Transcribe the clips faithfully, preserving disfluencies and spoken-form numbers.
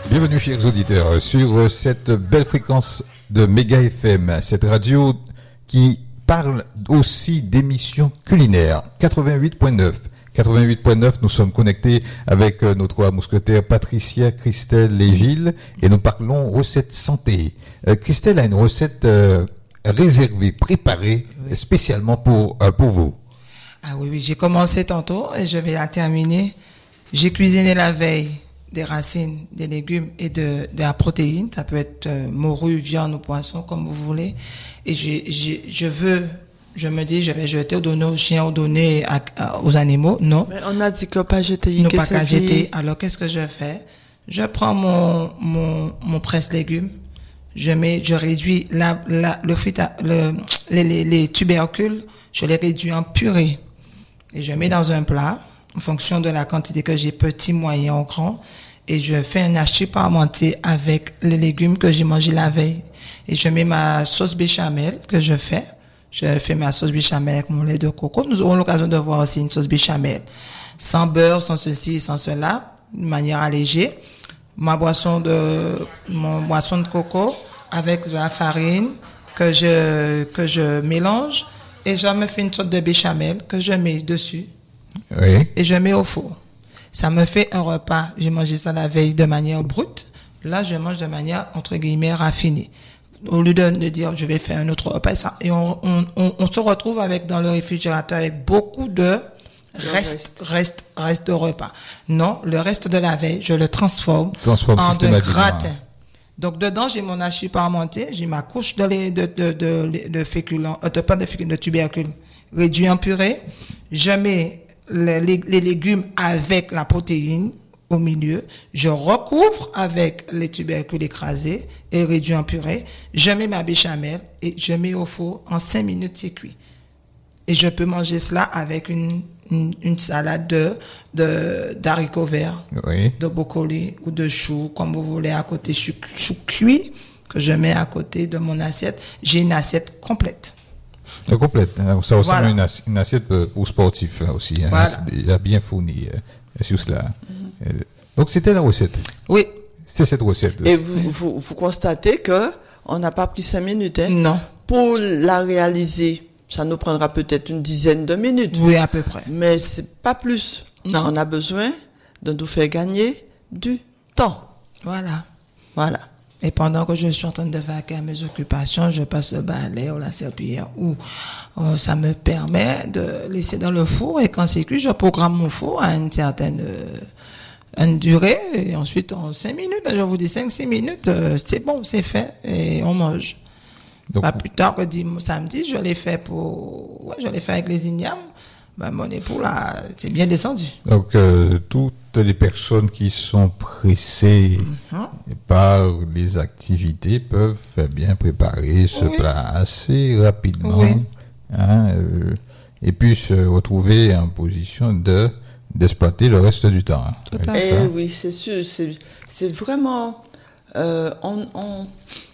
Bienvenue chers auditeurs sur cette belle fréquence de Méga F M, cette radio qui parle aussi d'émissions culinaires. quatre-vingt-huit point neuf. quatre-vingt-huit point neuf, nous sommes connectés avec nos trois mousquetaires Patricia, Christelle et Gilles et nous parlons recettes santé. Euh, Christelle a une recette euh, réservée, préparée oui. spécialement pour, euh, pour vous. Ah oui, oui, j'ai commencé tantôt et je vais la terminer. J'ai cuisiné la veille des racines, des légumes et de, de la protéine. Ça peut être euh, morue, viande ou poisson, comme vous voulez. Et j'ai, j'ai, je veux, je me dis, je vais jeter ou donner aux chiens ou donner à, à, aux animaux. Non. Mais on a dit que pas jeter. Non, pas qu'à jeter. Alors, qu'est-ce que je fais? Je prends mon, mon, mon presse-légumes. Je mets, je réduis la, la, le fruit, le, les, les, les tubercules, je les réduis en purée. Et je mets dans un plat, en fonction de la quantité que j'ai, petit, moyen ou grand, et je fais un hachis parmentier avec les légumes que j'ai mangés la veille. Et je mets ma sauce béchamel que je fais. Je fais ma sauce béchamel avec mon lait de coco. Nous aurons l'occasion de voir aussi une sauce béchamel. Sans beurre, sans ceci, sans cela, de manière allégée. Ma boisson de, mon boisson de coco avec de la farine que je, que je mélange. Et je me fais une sorte de béchamel que je mets dessus. Oui. Et je mets au four. Ça me fait un repas. J'ai mangé ça la veille de manière brute. Là, je mange de manière, entre guillemets, raffinée. Au lieu de, de dire, je vais faire un autre repas. Ça, et on, on, on, on se retrouve avec, dans le réfrigérateur avec beaucoup de reste, reste, reste de repas. Non, le reste de la veille, je le transforme, transforme en un gratin. Donc, dedans, j'ai mon hachis parmentier, j'ai ma couche de, de, de, de, de féculents, euh, de, pas de féculents, de tubercules réduits en purée. Je mets les, les, les légumes avec la protéine au milieu. Je recouvre avec les tubercules écrasés et réduits en purée. Je mets ma béchamel et je mets au four. En cinq minutes, c'est cuit. Et je peux manger cela avec une, une, une salade de, de, d'haricots verts, oui. de brocoli ou de choux, comme vous voulez, à côté chou, chou cuit, que je mets à côté de mon assiette. J'ai une assiette complète. Euh, complète. Ça ressemble voilà. à une, assi- une assiette pour sportif aussi. Hein. Voilà. C'est déjà bien fourni euh, sur cela. Mm-hmm. Euh, donc, c'était la recette. Oui. C'est cette recette. Et vous, vous, vous constatez que on n'a pas pris cinq minutes, hein? Non. Pour la réaliser. Ça nous prendra peut-être une dizaine de minutes. Oui, à peu près. Mais c'est pas plus. Non. On a besoin de nous faire gagner du temps. Voilà. Voilà. Et pendant que je suis en train de faire mes occupations, je passe le balai ou la serpillière où euh, ça me permet de laisser dans le four et quand c'est cuit, je programme mon four à une certaine euh, une durée et ensuite en cinq minutes, je vous dis cinq six minutes, euh, c'est bon, c'est fait et on mange. Donc, pas plus tard que dimanche, samedi, je l'ai fait pour, ouais, je l'ai fait avec les ignames. Ben, mon époux, là, c'est bien descendu. Donc, euh, toutes les personnes qui sont pressées mm-hmm. par les activités peuvent bien préparer ce oui. plat assez rapidement. Oui. Hein, euh, et puis se retrouver en position de, d'exploiter le reste du temps. Tout à fait. Eh oui, c'est sûr. C'est, c'est vraiment, euh, on, on,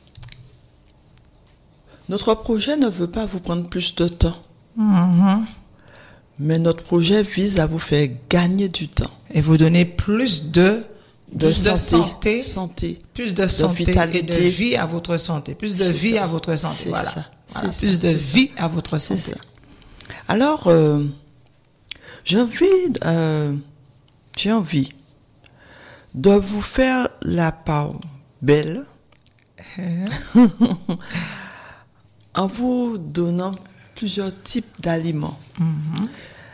notre projet ne veut pas vous prendre plus de temps. Mm-hmm. Mais notre projet vise à vous faire gagner du temps. Et vous donner plus de, de, plus santé, de santé, santé, plus de santé de vitalité. Et de vie à votre santé. Plus de c'est vie ça. à votre santé. C'est voilà. ça. voilà. C'est Plus ça. de c'est vie ça. à votre santé. C'est ça. Alors, euh, j'ai envie, euh, j'ai envie de vous faire la part belle en vous donnant plusieurs types d'aliments. Mm-hmm.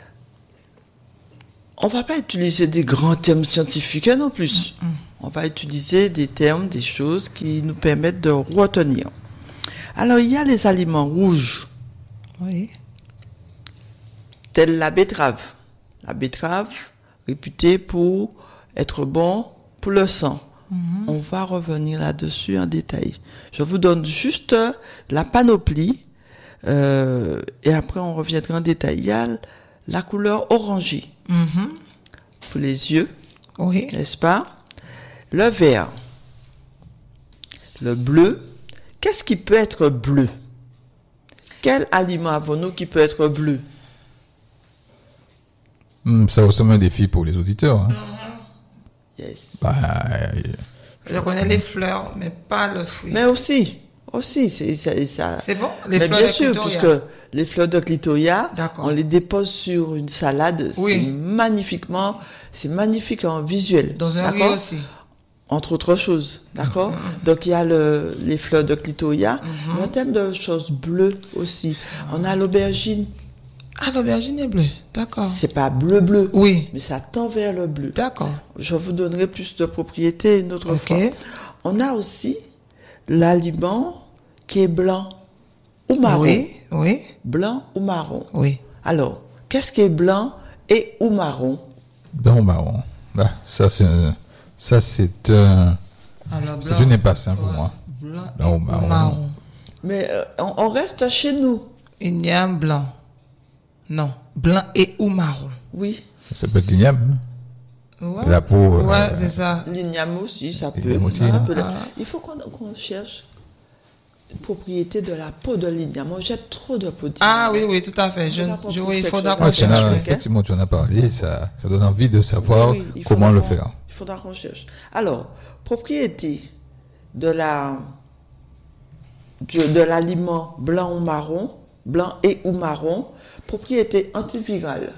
On va pas utiliser des grands termes scientifiques non plus. Mm-hmm. On va utiliser des termes, des choses qui nous permettent de retenir. Alors, il y a les aliments rouges. Oui. Telle la betterave. La betterave, réputée pour être bon pour le sang. Mm-hmm. On va revenir là-dessus en détail. Je vous donne juste la panoplie. Euh, et après on reviendra en détail. Il y a la couleur orangée mm-hmm. pour les yeux, oui. n'est-ce pas? Le vert, le bleu. Qu'est-ce qui peut être bleu? Quel aliment avons-nous qui peut être bleu? Mmh, ça ressemble à un défi pour les auditeurs. Hein. Yes. Bah, euh, Je connais les fleurs, mais pas le fruit. Mais aussi, aussi, c'est c'est- ça. C'est bon? Les Mais fleurs bien de sûr, clitoria. puisque les fleurs de clitoria, D'accord. on les dépose sur une salade, Oui. c'est magnifiquement, c'est magnifique en visuel. Dans un riz d'accord aussi. Entre autres choses, d'accord. Donc il y a le, les fleurs de clitoria, Mm-hmm. mais en termes de choses bleues aussi, on a l'aubergine. Ah, l'aubergine est bleue. D'accord. C'est pas bleu bleu, Oui. mais ça tend vers le bleu. D'accord. Je vous donnerai plus de propriétés une autre Ok. fois. On a aussi l'aliment qui est blanc ou marron. Oui, oui, Blanc ou marron. oui. Alors, qu'est-ce qui est blanc et ou marron? blanc ou marron. Bah, ça, c'est, un- ça, c'est un, Alors, c'est une impasse, hein, pour moi. Blanc, Blanc ou et marron. marron. Mais euh, on, on reste chez nous. Il y a un blanc. Non. Blanc et ou marron. Oui. Ça peut être l'igname. Ouais. La peau, euh, Ouais, c'est ça. L'igname aussi, ça peut. L'igname aussi, ça hein. peut l'être. Ah. Il faut qu'on qu'on cherche une propriété de la peau de l'igname. On jette trop de peau d'igname. Ah oui, oui, tout à fait. Je, Faudra qu'on je, trouve oui, il quelque faudra chose qu'on Ouais, à tu en cherche. as- ok. effectivement, tu en as parlé, ça, ça donne envie de savoir Oui, il comment faudra le qu'on- faire. Il faudra qu'on cherche. Alors, propriété de la de, de l'aliment blanc ou marron, blanc et ou marron, propriété antivirale.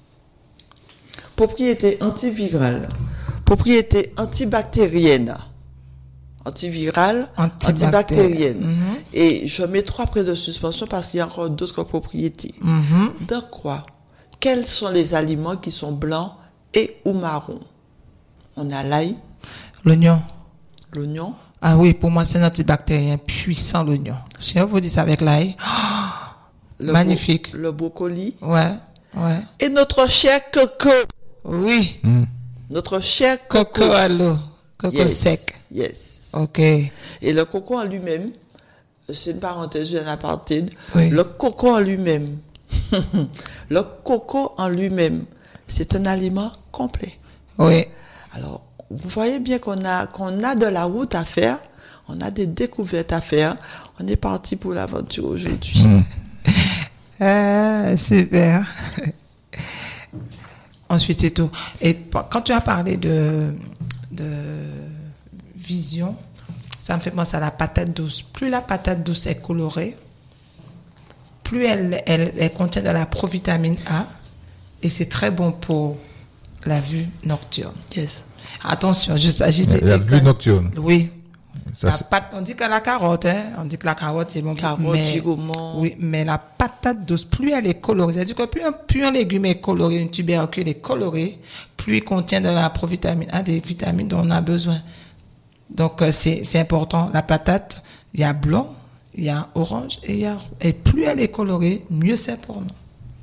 Propriété antivirale. Propriété antibactérienne. Antivirale, Antibactérienne. antibactérienne. Mhm. Et je mets trois points de suspension parce qu'il y a encore d'autres propriétés. Mhm. Dans quoi? Quels sont les aliments qui sont blancs et ou marrons? On a l'ail, L'oignon. l'oignon, Ah oui, pour moi, c'est un antibactérien puissant, l'oignon. Si on vous dit ça avec l'ail. le Magnifique. bro- le brocoli Ouais, ouais. et notre cher coco. Oui. Hmm. Notre cher coco. Coco à l'eau. Coco Yes, sec. Yes. Ok. Et le coco en lui-même, c'est une parenthèse, un aparté. Oui. Le coco en lui-même, le coco en lui-même, c'est un aliment complet. Oui. Alors, vous voyez bien qu'on a, qu'on a de la route à faire, on a des découvertes à faire. On est parti pour l'aventure aujourd'hui. Hmm. Ah, super. Ensuite, c'est tout. Et p- quand tu as parlé de, de vision, ça me fait penser à la patate douce. Plus la patate douce est colorée, plus elle, elle, elle contient de la provitamine A, et c'est très bon pour la vue nocturne. Yes. Attention, juste agiter. La vue nocturne. Oui. Ça, La c'est- pat- on dit que la carotte, hein, on dit que la carotte c'est bon. Carotte, mais, gigoment. oui, mais la patate douce, plus elle est colorée, c'est-à-dire que plus un, plus un légume est coloré, une tubercule est colorée, plus il contient de la provitamine A, des vitamines dont on a besoin. Donc euh, c'est c'est important. La patate, il y a blanc, il y a orange et il y a et plus elle est colorée, mieux c'est pour nous.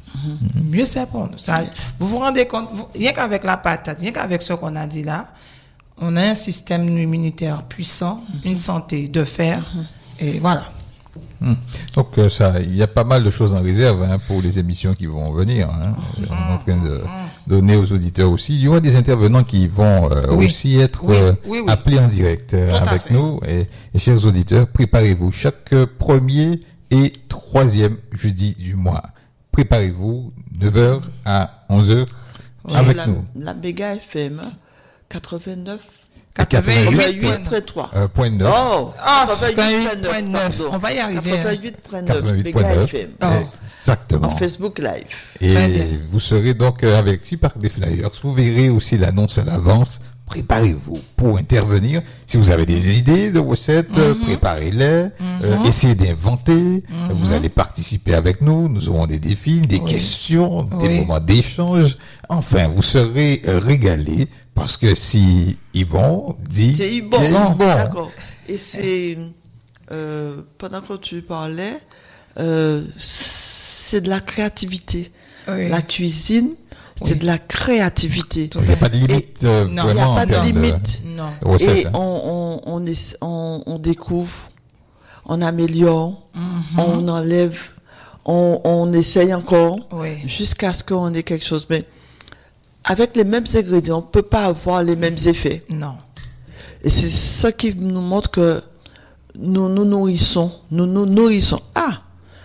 Mieux c'est pour nous. Ça, vous vous rendez compte, vous- rien qu'avec la patate, rien qu'avec ce qu'on a dit là, on a un système immunitaire puissant, une santé de fer, et voilà. Hmm. Donc euh, ça, il y a pas mal de choses en réserve, hein, pour les émissions qui vont venir. Hein. On est en train de donner aux auditeurs aussi. Il y aura des intervenants qui vont euh, Oui. aussi être Oui, euh, oui, oui. appelés en direct euh, Tout à avec fait. nous. Et, et chers auditeurs, préparez-vous. Chaque euh, premier et troisième jeudi du mois, préparez-vous, neuf heures à onze heures avec la, nous. La Méga F M quatre-vingt-neuf quatre-vingt-huit virgule trois. Euh, point neuf. Oh, Ah, quatre-vingt-huit virgule quatre-vingt-huit point neuf. pardon. On va y arriver, hein. quatre-vingt-huit virgule neuf quatre-vingt-huit point Méga neuf. F M. Oh. Exactement. En Facebook Live. Et Très bien. vous serez donc euh, avertis par des flyers. Vous verrez aussi l'annonce à l'avance. Préparez-vous pour intervenir. Si vous avez des idées de recettes, euh, préparez-les. Euh, essayez d'inventer. Vous allez participer avec nous. Nous aurons des défis, des questions, des Oui. moments d'échange. Enfin, vous serez euh, régalés parce que si Yvon dit, C'est bon. il est bon. D'accord. Et c'est, euh, pendant que tu parlais, euh, c'est de la créativité. Oui. La cuisine, c'est Oui. de la créativité. Il n'y a pas de limite euh, Non, vraiment il y a en pas de termes limite. Non. de recettes, Et hein. on, on, on, est, on, on découvre, on améliore, on enlève, on, on essaye encore, Oui. jusqu'à ce qu'on ait quelque chose. Mais avec les mêmes ingrédients, on peut pas avoir les mêmes effets. Non. Et c'est ce qui nous montre que nous nous nourrissons, nous nous nourrissons. Ah,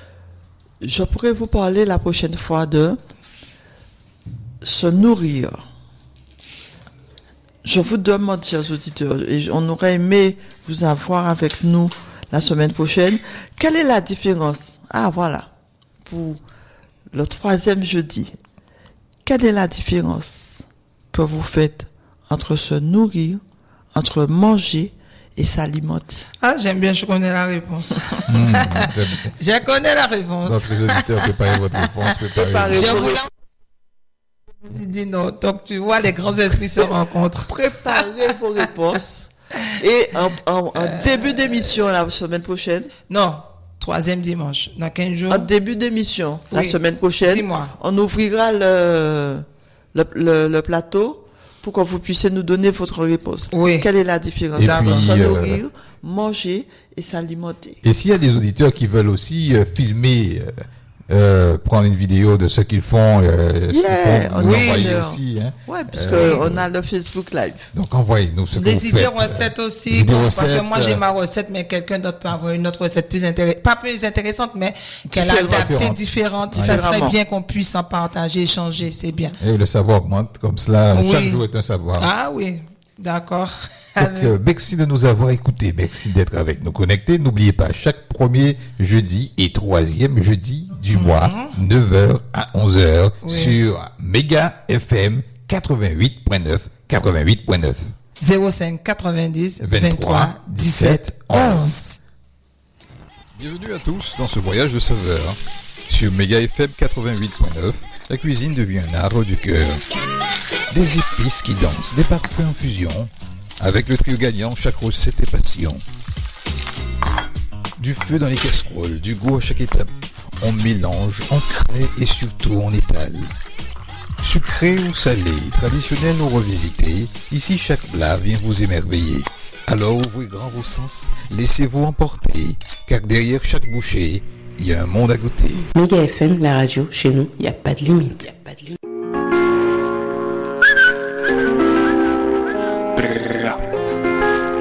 je pourrais vous parler la prochaine fois de se nourrir. je vous demande, chers auditeurs, et on aurait aimé vous avoir avec nous la semaine prochaine, quelle est la différence? Ah, voilà. Pour le troisième jeudi, quelle est la différence que vous faites entre se nourrir, entre manger et s'alimenter? Ah, j'aime bien, je connais la réponse. Mmh, je connais la réponse. donc, les auditeurs, préparez votre réponse. Préparez Préparez Je vos vous la- Je dis non. Donc, tu vois, les grands esprits se rencontrent. Préparez vos réponses. Et en, en- en début d'émission, la semaine prochaine, Non, troisième dimanche, dans quinze jours. en début d'émission, la Oui. semaine prochaine, Dis-moi. on ouvrira le, le, le, le plateau pour que vous puissiez nous donner votre réponse. Oui. Quelle est la différence Et entre puis, se euh, nourrir, manger et s'alimenter? Et s'il y a des auditeurs qui veulent aussi euh, filmer, euh, euh, prendre une vidéo de ce qu'ils font, euh, ce qu'ils Yeah, font, on nous est envoyer là. aussi. Hein. Ouais, puisque Euh, on a le Facebook Live. Donc envoyez-nous ce que Des vous idées faites. recettes euh, aussi. des idées bon, parce que recettes, moi, j'ai euh, ma recette, mais quelqu'un d'autre peut avoir une autre recette plus intéressante. Pas plus intéressante, mais qu'elle a Différente. adaptée, Différente. différente. Ouais. Ça serait Différemment. bien qu'on puisse en partager, échanger. C'est bien. Et le savoir augmente comme cela. Oui. Chaque jour est un savoir. Ah oui, d'accord. Donc, euh, merci de nous avoir écoutés. Merci d'être avec nous connectés. N'oubliez pas, chaque premier jeudi et troisième jeudi du mois, neuf heures à onze heures, Oui. sur Méga F M quatre-vingt-huit point neuf, quatre-vingt-huit point neuf. zéro cinq quatre-vingt-dix vingt-trois, vingt-trois dix-sept onze. Bienvenue à tous dans ce voyage de saveurs. Sur Méga F M quatre-vingt-huit point neuf, la cuisine devient un art du cœur. Des épices qui dansent, des parfums en fusion. Avec le trio gagnant, chaque recette est passion. Du feu dans les casseroles, du goût à chaque étape. On mélange, on crée et surtout on étale. Sucré ou salé, traditionnel ou revisité, ici chaque plat vient vous émerveiller. Alors ouvrez grand vos sens, laissez-vous emporter, car derrière chaque bouchée, il y a un monde à goûter. Méga F M, la radio, chez nous, il n'y a pas de limite. Y a pas de limite.